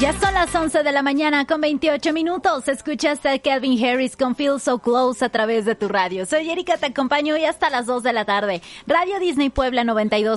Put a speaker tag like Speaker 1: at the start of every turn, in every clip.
Speaker 1: Ya son las 11 de la mañana con 28 minutos. Escuchas a Calvin Harris con Feel So Close a través de tu radio. Soy Erika, te acompaño hoy hasta las 2 de la tarde. Radio Disney Puebla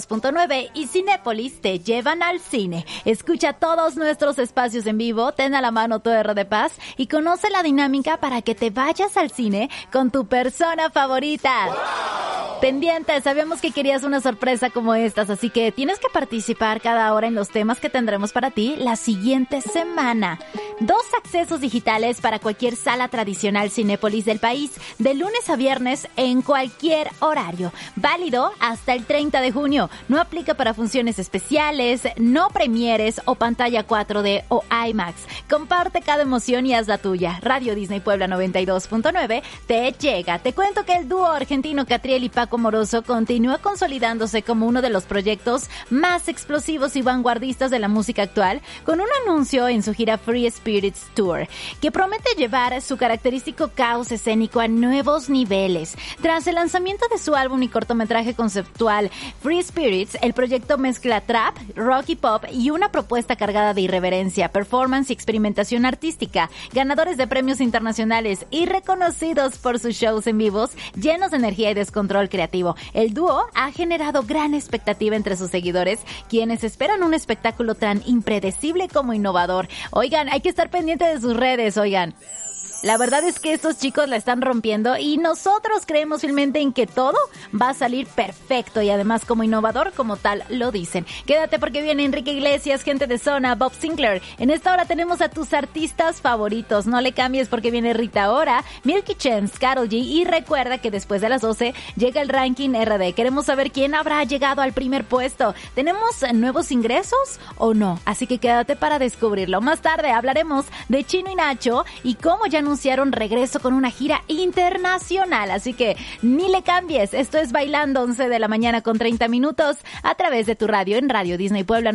Speaker 1: 92.9 y Cinépolis te llevan al cine. Escucha todos nuestros espacios en vivo, ten a la mano tu R de Paz y conoce la dinámica para que te vayas al cine con tu persona favorita. ¡Wow! Pendiente, sabemos que querías una sorpresa como estas, así que tienes que participar cada hora en los temas que tendremos para ti la siguiente semana. 2 accesos digitales para cualquier sala tradicional Cinépolis del país, de lunes a viernes en cualquier horario. Válido hasta el 30 de junio. No aplica para funciones especiales, no premieres o pantalla 4D o IMAX. Comparte cada emoción y haz la tuya. Radio Disney Puebla 92.9 te llega. Te cuento que el dúo argentino Catriel y Paco Moroso continúa consolidándose como uno de los proyectos más explosivos y vanguardistas de la música actual, con un anuncio en su gira Free Spirits Tour, que promete llevar su característico caos escénico a nuevos niveles. Tras el lanzamiento de su álbum y cortometraje conceptual Free Spirits, el proyecto mezcla trap, rock y pop y una propuesta cargada de irreverencia, performance y experimentación artística, ganadores de premios internacionales y reconocidos por sus shows en vivos llenos de energía y descontrol creativo. El dúo ha generado gran expectativa entre sus seguidores, quienes esperan un espectáculo tan impredecible como innovador. Oigan, hay que estar pendiente de sus redes, oigan. La verdad es que estos chicos la están rompiendo y nosotros creemos fielmente en que todo va a salir perfecto y además como innovador como tal lo dicen. Quédate porque viene Enrique Iglesias, Gente de Zona, Bob Sinclair. En esta hora tenemos a tus artistas favoritos. No le cambies porque viene Rita Ora, Milky Chance, Karol G y recuerda que después de las 12 llega el ranking RD. Queremos saber quién habrá llegado al primer puesto. ¿Tenemos nuevos ingresos o no? Así que quédate para descubrirlo. Más tarde hablaremos de Chino y Nacho y cómo ya anunciaron regreso con una gira internacional, así que ni le cambies. Esto es Bailando, 11 de la mañana con 30 minutos a través de tu radio en Radio Disney Puebla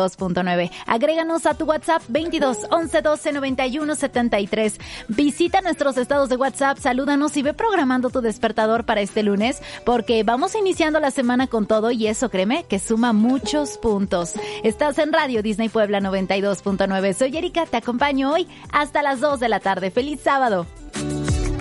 Speaker 1: 92.9. Agréganos a tu WhatsApp 22 11 12 91 73. Visita nuestros estados de WhatsApp, salúdanos y ve programando tu despertador para este lunes, porque vamos iniciando la semana con todo y eso, créeme, que suma muchos puntos. Estás en Radio Disney Puebla 92.9. Soy Erika, te acompaño hoy hasta las 2 de la tarde. ¡Feliz sábado!